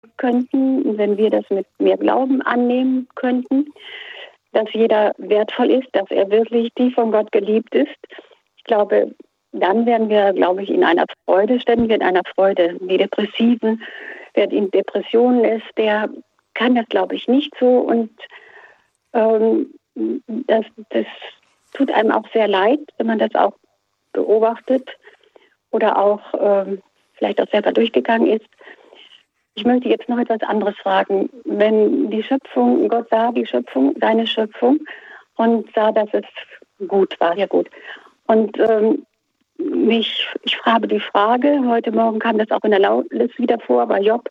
könnten, wenn wir das mit mehr Glauben annehmen könnten, dass jeder wertvoll ist, dass er wirklich tief von Gott geliebt ist. Ich glaube, dann werden wir, glaube ich, in einer Freude, ständig in einer Freude. Die Depressiven, wer in Depressionen ist, der kann das, glaube ich, nicht so. Und das tut einem auch sehr leid, wenn man das auch beobachtet oder auch vielleicht auch selber durchgegangen ist. Ich möchte jetzt noch etwas anderes fragen. Wenn die Schöpfung, Gott sah die Schöpfung, seine Schöpfung, und sah, dass es gut war, ja gut. Und ich frage die Frage, heute Morgen kam das auch in der Lautliste wieder vor, bei Hiob,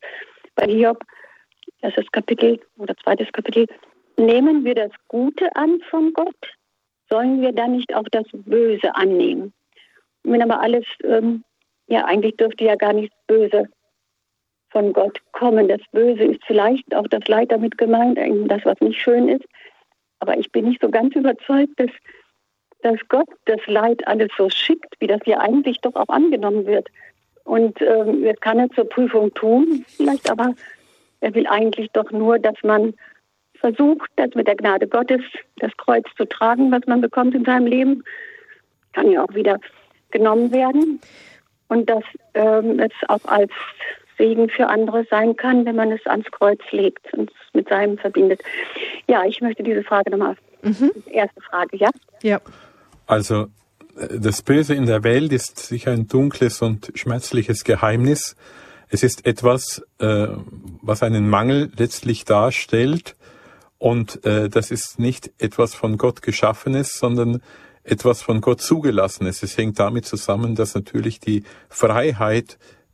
erstes Kapitel oder zweites Kapitel. Nehmen wir das Gute an von Gott? Sollen wir dann nicht auch das Böse annehmen? Wenn aber alles, eigentlich dürfte ja gar nichts Böse von Gott kommen. Das Böse ist vielleicht auch das Leid damit gemeint, das, was nicht schön ist. Aber ich bin nicht so ganz überzeugt, dass Gott das Leid alles so schickt, wie das hier eigentlich doch auch angenommen wird. Und das kann er zur Prüfung tun, vielleicht, aber er will eigentlich doch nur, dass man versucht, das mit der Gnade Gottes, das Kreuz zu tragen, was man bekommt in seinem Leben. Kann ja auch wieder genommen werden. Und dass es auch als Segen für andere sein kann, wenn man es ans Kreuz legt und es mit seinem verbindet. Ja, ich möchte diese Frage nochmal. Erste Frage, ja? Ja. Also, das Böse in der Welt ist sicher ein dunkles und schmerzliches Geheimnis. Es ist etwas, was einen Mangel letztlich darstellt. Und das ist nicht etwas von Gott Geschaffenes, sondern etwas von Gott Zugelassenes. Es hängt damit zusammen, dass natürlich die Freiheit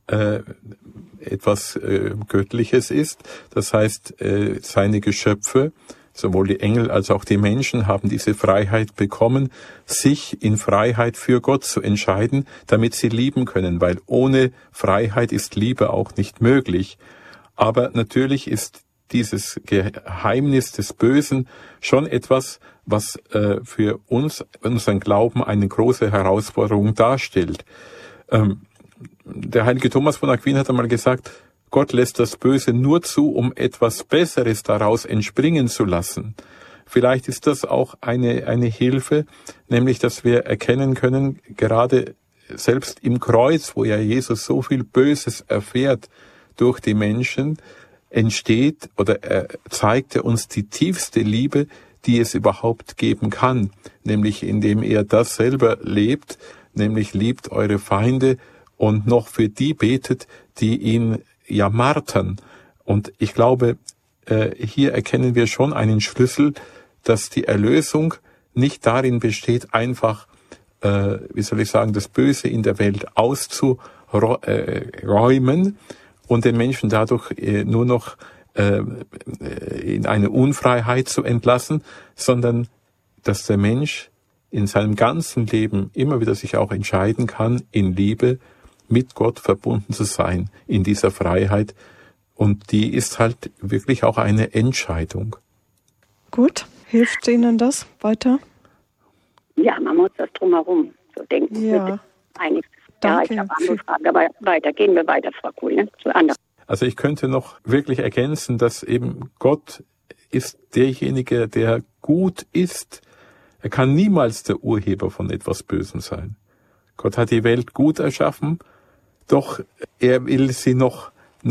etwas Göttliches ist. Das heißt, seine Geschöpfe, sowohl die Engel als auch die Menschen, haben diese Freiheit bekommen, sich in Freiheit für Gott zu entscheiden, damit sie lieben können, weil ohne Freiheit ist Liebe auch nicht möglich. Aber natürlich ist dieses Geheimnis des Bösen schon etwas, was für uns, unseren Glauben, eine große Herausforderung darstellt. Der heilige Thomas von Aquin hat einmal gesagt, Gott lässt das Böse nur zu, um etwas Besseres daraus entspringen zu lassen. Vielleicht ist das auch eine Hilfe, nämlich, dass wir erkennen können, gerade selbst im Kreuz, wo ja Jesus so viel Böses erfährt durch die Menschen, entsteht oder zeigt er uns die tiefste Liebe, die es überhaupt geben kann, nämlich indem er das selber lebt, nämlich liebt eure Feinde und noch für die betet, die ihn ja martern. Und ich glaube, hier erkennen wir schon einen Schlüssel, dass die Erlösung nicht darin besteht, einfach, das Böse in der Welt auszuräumen und den Menschen dadurch nur noch in eine Unfreiheit zu entlassen, sondern dass der Mensch in seinem ganzen Leben immer wieder sich auch entscheiden kann, in Liebe mit Gott verbunden zu sein, in dieser Freiheit. Und die ist halt wirklich auch eine Entscheidung. Gut, hilft Ihnen das weiter? Ja, man muss das drumherum so denken. Ja. Danke. Ja, ich habe andere Fragen, aber gehen wir weiter, Frau Kuhl, ne? Zu anderen. Also ich könnte noch wirklich ergänzen, dass eben Gott ist derjenige, der gut ist. Er kann niemals der Urheber von etwas Bösem sein. Gott hat die Welt gut erschaffen, doch er will sie noch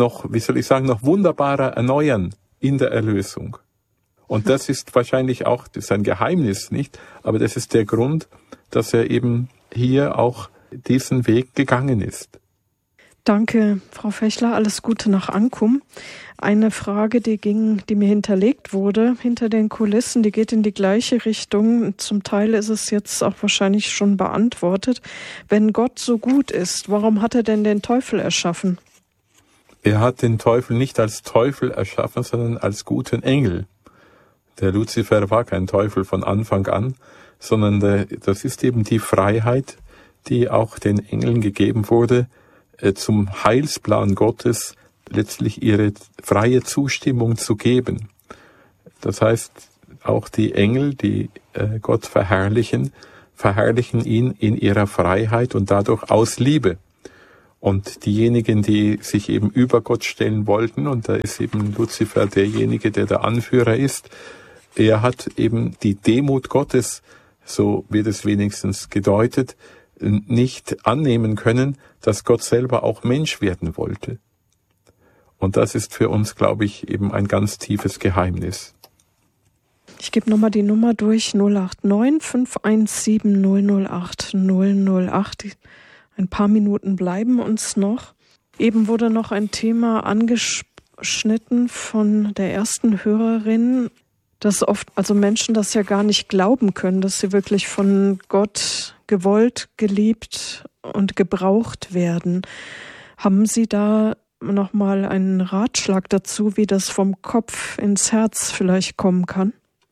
wunderbarer erneuern in der Erlösung. Und das ist wahrscheinlich auch, das ist ein Geheimnis, nicht? Aber das ist der Grund, dass er eben hier auch diesen Weg gegangen ist. Danke, Frau Fechler. Alles Gute nach Ankum. Eine Frage, die mir hinterlegt wurde, hinter den Kulissen, die geht in die gleiche Richtung. Zum Teil ist es jetzt auch wahrscheinlich schon beantwortet. Wenn Gott so gut ist, warum hat er denn den Teufel erschaffen? Er hat den Teufel nicht als Teufel erschaffen, sondern als guten Engel. Der Luzifer war kein Teufel von Anfang an, sondern das ist eben die Freiheit, die auch den Engeln gegeben wurde, zum Heilsplan Gottes letztlich ihre freie Zustimmung zu geben. Das heißt, auch die Engel, die Gott verherrlichen ihn in ihrer Freiheit und dadurch aus Liebe. Und diejenigen, die sich eben über Gott stellen wollten, und da ist eben Luzifer derjenige, der der Anführer ist, er hat eben die Demut Gottes, so wird es wenigstens gedeutet, nicht annehmen können, dass Gott selber auch Mensch werden wollte. Und das ist für uns, glaube ich, eben ein ganz tiefes Geheimnis. Ich gebe nochmal die Nummer durch, 089 517 008 008. Ein paar Minuten bleiben uns noch. Eben wurde noch ein Thema angeschnitten von der ersten Hörerin, dass oft Menschen das ja gar nicht glauben können, dass sie wirklich von Gott gewollt, geliebt und gebraucht werden. Haben Sie da nochmal einen Ratschlag dazu, wie das vom Kopf ins Herz vielleicht kommen kann?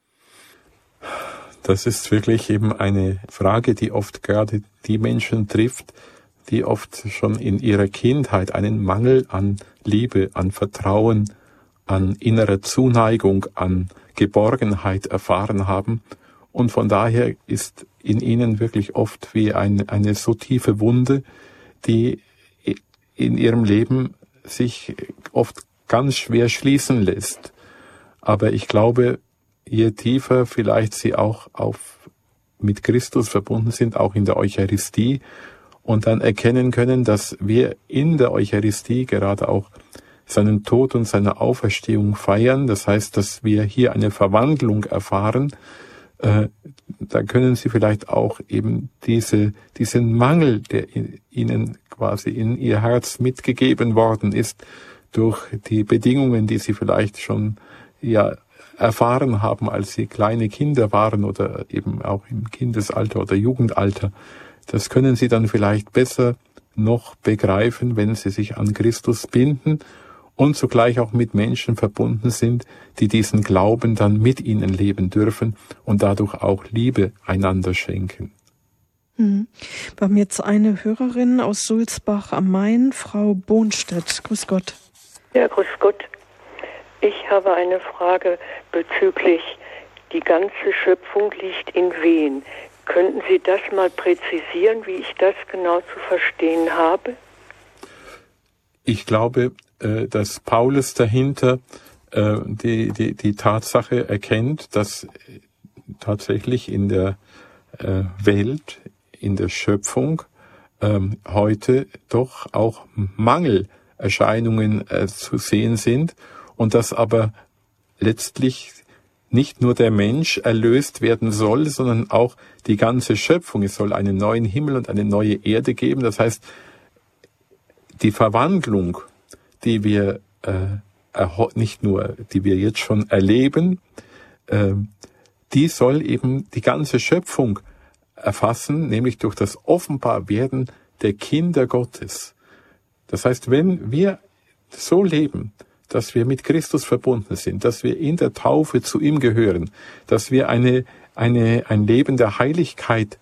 Das ist wirklich eben eine Frage, die oft gerade die Menschen trifft, die oft schon in ihrer Kindheit einen Mangel an Liebe, an Vertrauen, an innerer Zuneigung, an Geborgenheit erfahren haben. Und von daher ist in ihnen wirklich oft wie eine so tiefe Wunde, die in ihrem Leben sich oft ganz schwer schließen lässt. Aber ich glaube, je tiefer vielleicht sie auch mit Christus verbunden sind, auch in der Eucharistie, und dann erkennen können, dass wir in der Eucharistie gerade auch seinen Tod und seine Auferstehung feiern. Das heißt, dass wir hier eine Verwandlung erfahren. Da können Sie vielleicht auch eben diesen Mangel, der Ihnen quasi in Ihr Herz mitgegeben worden ist, durch die Bedingungen, die Sie vielleicht schon erfahren haben, als Sie kleine Kinder waren oder eben auch im Kindesalter oder Jugendalter. Das können Sie dann vielleicht besser noch begreifen, wenn Sie sich an Christus binden und zugleich auch mit Menschen verbunden sind, die diesen Glauben dann mit Ihnen leben dürfen und dadurch auch Liebe einander schenken. Wir haben jetzt eine Hörerin aus Sulzbach am Main, Frau Bohnstedt. Grüß Gott. Ja, grüß Gott. Ich habe eine Frage bezüglich, die ganze Schöpfung liegt in Wehen. Könnten Sie das mal präzisieren, wie ich das genau zu verstehen habe? Ich glaube, dass Paulus dahinter die Tatsache erkennt, dass tatsächlich in der Welt, in der Schöpfung heute doch auch Mangelerscheinungen zu sehen sind und dass aber letztlich nicht nur der Mensch erlöst werden soll, sondern auch die ganze Schöpfung. Es soll einen neuen Himmel und eine neue Erde geben. Das heißt, die Verwandlung, die wir nicht nur, die wir jetzt schon erleben, die soll eben die ganze Schöpfung erfassen, nämlich durch das Offenbarwerden der Kinder Gottes. Das heißt, wenn wir so leben, dass wir mit Christus verbunden sind, dass wir in der Taufe zu ihm gehören, dass wir ein Leben der Heiligkeit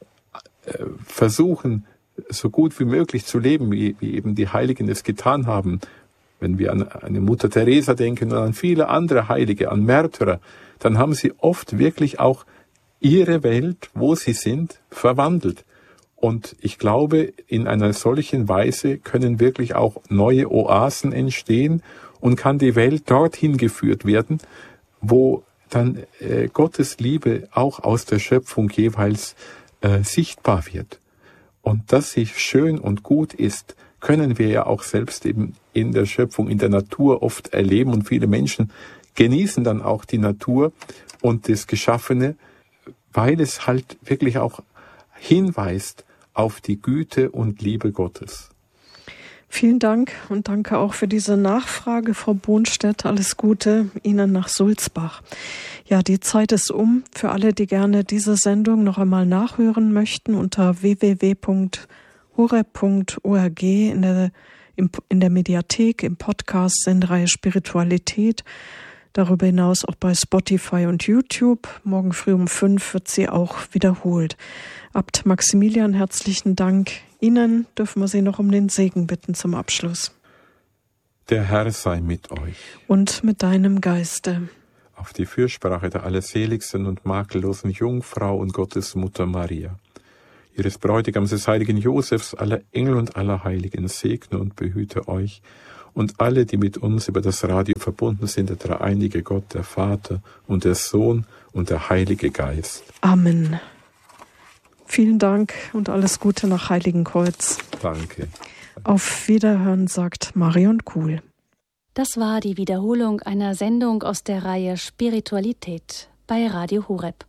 versuchen, so gut wie möglich zu leben, wie eben die Heiligen es getan haben. Wenn wir an eine Mutter Teresa denken und an viele andere Heilige, an Märtyrer, dann haben sie oft wirklich auch ihre Welt, wo sie sind, verwandelt. Und ich glaube, in einer solchen Weise können wirklich auch neue Oasen entstehen und kann die Welt dorthin geführt werden, wo dann Gottes Liebe auch aus der Schöpfung jeweils sichtbar wird. Und dass sie schön und gut ist, können wir ja auch selbst eben in der Schöpfung, in der Natur oft erleben. Und viele Menschen genießen dann auch die Natur und das Geschaffene, weil es halt wirklich auch hinweist auf die Güte und Liebe Gottes. Vielen Dank und danke auch für diese Nachfrage, Frau Bohnstedt. Alles Gute Ihnen nach Sulzbach. Ja, die Zeit ist um. Für alle, die gerne diese Sendung noch einmal nachhören möchten, unter www.horeb.org in der Mediathek, im Podcast Sendereihe Spiritualität. Darüber hinaus auch bei Spotify und YouTube. Morgen früh um 5 wird sie auch wiederholt. Abt Maximilian, herzlichen Dank. Ihnen dürfen wir Sie noch um den Segen bitten zum Abschluss. Der Herr sei mit euch. Und mit deinem Geiste. Auf die Fürsprache der allerseligsten und makellosen Jungfrau und Gottesmutter Maria, Ihres Bräutigams, des heiligen Josefs, aller Engel und aller Heiligen, segne und behüte euch und alle, die mit uns über das Radio verbunden sind, der dreieinige Gott, der Vater und der Sohn und der Heilige Geist. Amen. Vielen Dank und alles Gute nach Heiligenkreuz. Danke. Auf Wiederhören, sagt Marion Kuhl. Das war die Wiederholung einer Sendung aus der Reihe Spiritualität bei Radio Horeb.